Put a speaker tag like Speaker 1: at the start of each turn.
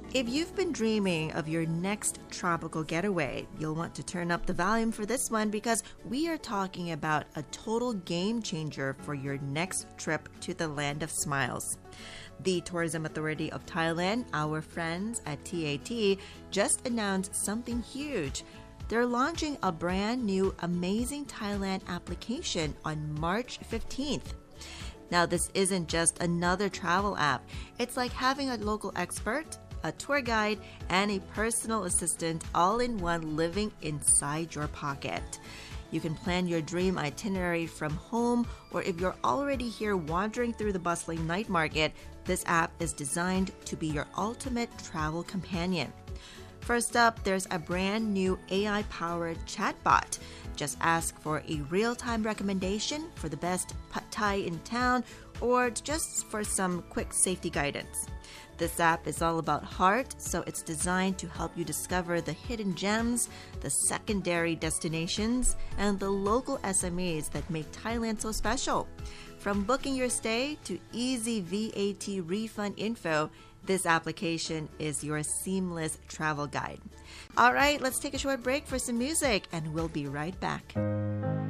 Speaker 1: If you've been dreaming of your next tropical getaway, you'll want to turn up the volume for this one because we are talking about a total game changer for your next trip to the land of smiles. The Tourism Authority of Thailand, our friends at TAT, just announced something huge. They're launching a brand new Amazing Thailand application on March 15th. Now, this isn't just another travel app. It's like having a local expert, a tour guide, and a personal assistant all in one living inside your pocket. You can plan your dream itinerary from home, or if you're already here wandering through the bustling night market, this app is designed to be your ultimate travel companion. First up, there's a brand new AI-powered chatbot. Just ask for a real-time recommendation for the best pad thai in town or just for some quick safety guidance. This app is all about heart, so it's designed to help you discover the hidden gems, the secondary destinations, and the local SMEs that make Thailand so special. From booking your stay to easy VAT refund info, this application is your seamless travel guide. All right, let's take a short break for some music, and we'll be right back.